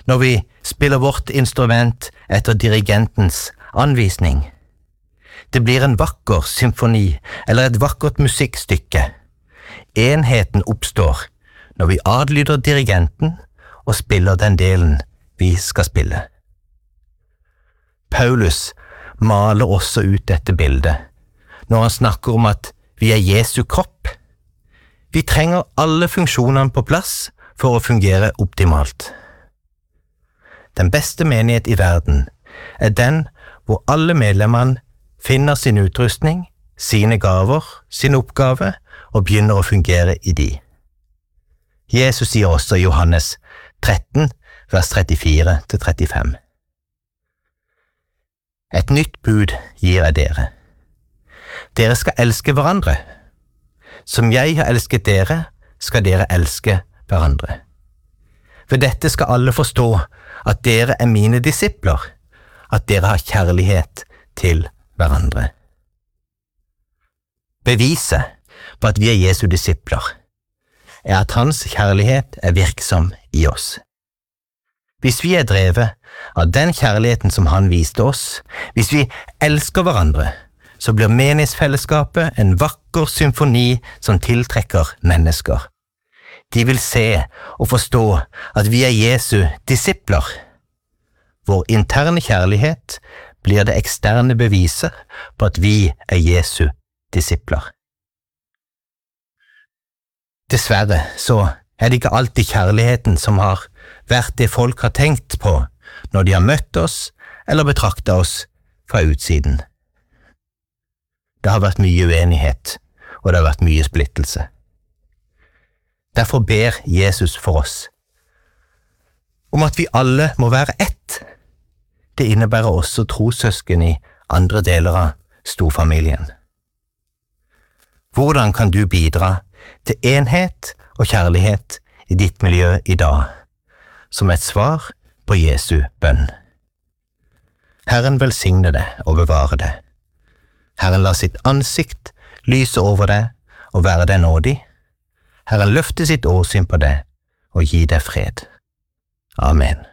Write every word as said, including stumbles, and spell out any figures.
når vi spiller vårt instrument etter dirigentens anvisning. Det blir en vakker symfoni eller et vakkert musikkstykke. Enheten oppstår når vi adlyder dirigenten og spiller den delen vi skal spille. Paulus maler også ut dette bildet når han snakker om at vi er Jesu kropp. Vi trenger alle funksjonene på plass for å fungere optimalt. Den beste menighet i verden er den hvor alle medlemmene finner sin utrustning, sine gaver, sin oppgave og begynner å fungere i de. Jesus sier også i Johannes tretten, vers trettifire til trettifem. Et nytt bud gir jeg dere. Dere skal elske hverandre. Som jeg har elsket dere, skal dere elske hverandre. Ved dette skal alle forstå at dere er mine disipler, at dere har kjærlighet til hverandre. Beviset på at vi er Jesu disipler er at hans kjærlighet er virksom i oss. Hvis vi er drevet av den kjærligheten som han viste oss, hvis vi elsker hverandre, så blir menighetsfellesskapet en vakker symfoni som tiltrekker mennesker. De vil se og forstå at vi er Jesu disipler. Vår interne kjærlighet blir det eksterne beviset på at vi er Jesu disipler. Dessverre så er det ikke alltid kjærligheten som har vært det folk har tenkt på når de har møtt oss eller betraktet oss fra utsiden. Det har vært mye uenighet, og det har vært mye splittelse. Derfor ber Jesus for oss om at vi alle må være ett. Det innebærer også trossøsken i andre deler av storfamilien. Hvordan kan du bidra til enhet og kjærlighet i ditt miljø i dag, som et svar på Jesu bønn? Herren velsigne deg og bevare deg. Herren la sitt ansikt lyse over deg og være deg nådig. Herren løfte sitt åsyn på deg og gi deg fred. Amen.